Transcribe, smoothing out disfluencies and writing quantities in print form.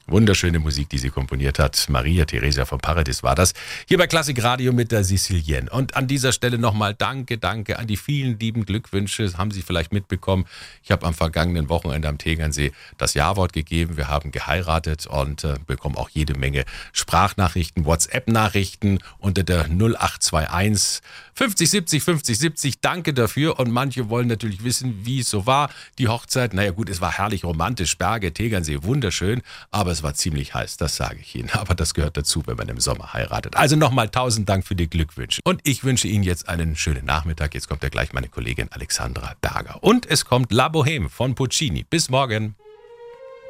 Wunderschöne Musik, die sie komponiert hat. Maria Theresia von Paradis war das. Hier bei Klassik Radio mit der Sicilienne. Und an dieser Stelle nochmal danke an die vielen lieben Glückwünsche. Das haben Sie vielleicht mitbekommen. Ich habe am vergangenen Wochenende am Tegernsee das Ja-Wort gegeben. Wir haben geheiratet und bekommen auch jede Menge Sprachnachrichten, WhatsApp-Nachrichten unter der 0821 50 70 50 70. Danke dafür. Und manche wollen natürlich wissen, wie es so war. Die Hochzeit, naja gut, es war herrlich romantisch. Berge, Tegernsee, wunderschön. Aber es war ziemlich heiß, das sage ich Ihnen. Aber das gehört dazu, wenn man im Sommer heiratet. Also nochmal 1000 Dank für die Glückwünsche. Und ich wünsche Ihnen jetzt einen schönen Nachmittag. Jetzt kommt ja gleich meine Kollegin Alexandra Berger. Und es kommt La Bohème von Puccini. Bis morgen.